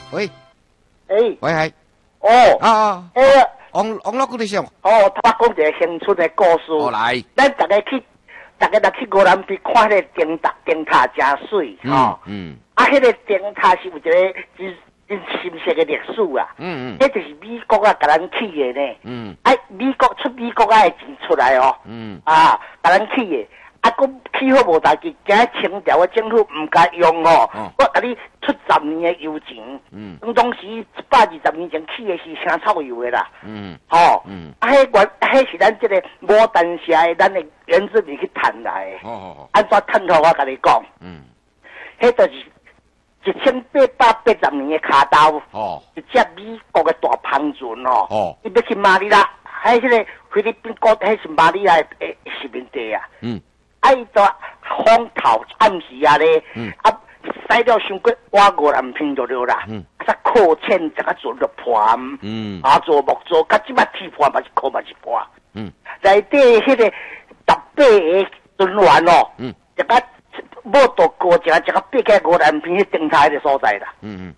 喂， 喂， 喂， 哦， 王老姑你想？ 他讲一个乡村的故事。 来， 咱大家来去五南边看那个灯塔真水，迄个灯塔是有一个真深色的历史啊。迄就是美国啊，甲咱起的呢。美国的钱出来哦。甲咱起的。佮起好无代志，今清朝的政府唔该用哦，我甲你出10年的油钱。当时120年前起的是香草油的啦。迄是咱这个牡丹社的咱的原住民去赚来的。按怎赚头我甲你讲。迄就是1880年的卡刀。一只美国的大庞船哦。伊要去马尼拉，迄个菲律宾国，迄是马尼拉的殖民地啊。伊就风头暗时啊咧，驶了伤过我五南平就了啦，再靠浅一个船就破，做木做，甲即摆铁破嘛是靠嘛是破，内底迄个18个船员哦，一个某渡过一个爬起五南平迄灯塔的所在啦，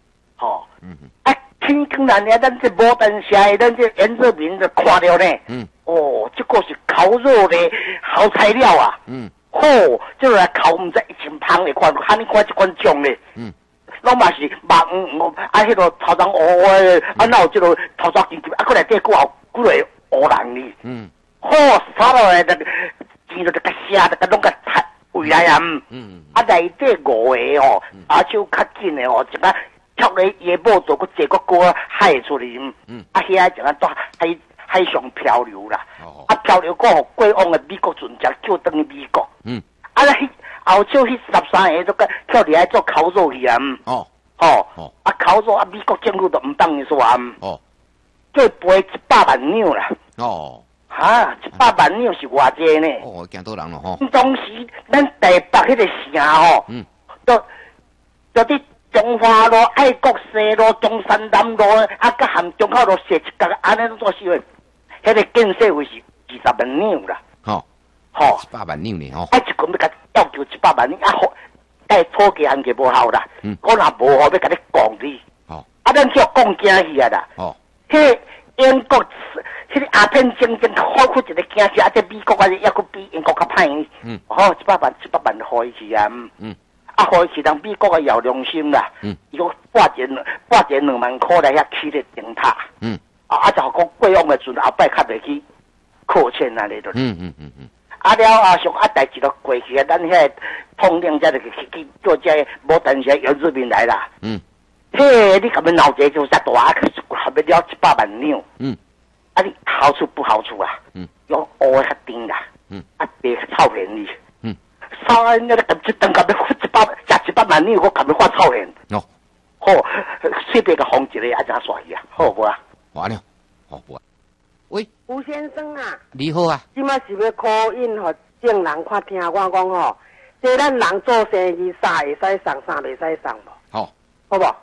天光然咧，咱这牡丹社的咱这原住民就看了呢，这个是烤肉的好材料啊。这来烤唔知1000磅的款，喊你看这款种的，拢嘛是木迄个头长乌的，哪有这个头早金金，过来底几个乌人呢？杀落来的钱就甲写，就甲拢甲拆回来啊！内底5个哦，手较紧的哦，一个跳个野某度，佮坐个锅海出去，遐一个到海上漂流啦，漂流过过往的美国船只叫等于美国，后手迄13个都个跳入来做烤肉去啊，烤肉美国政府都唔当伊说啊，叫赔100万纽啦，100万纽是偌济呢？ 惊倒人咯吼！ 当时咱台北迄个城就伫中华路、爱国西路、中山南路甲含中口路设一角，安尼做事诶。迄个建设费是20万纽啦，100 万纽呢一群要甲要求100万纽，土地行业无效啦，我若无好要甲你讲你，咱叫讲惊去啊啦，迄英国迄个鸦片战争开出一个惊死，这美国也佫比英国较歹，100万互伊去啊，互伊去人美国也有良心啦，伊个挂钱2万块来遐起个灯塔，就讲过往的船后摆较袂去靠浅啊咧，了代志都过去啊，咱遐统领才去做这无担心原住民来啦。你咁样闹这就遮大，还要了100万纽。你好处不好处啊？用乌较甜啦，白较臭便宜。臭那个一顿咁要100万纽，我咁要发臭便。随便个放一个怎煞去啊？好无啊？ 完了，不啊。喂， 吴先生啊， 你好啊， 即摆是要 call in 互众人看听我讲吼，即咱人做生意，衫会使送，衫袂使送无？ 好， 好无？